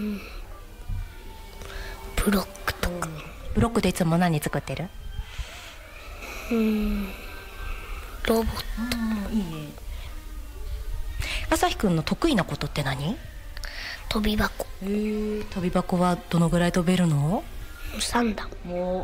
ブロックとか。 ブロックでいつも何作ってる？ ロボッいいね。朝日くんの得意なことって何？ ト、飛び箱。 飛び箱はどのぐらい飛べるの？ 3段。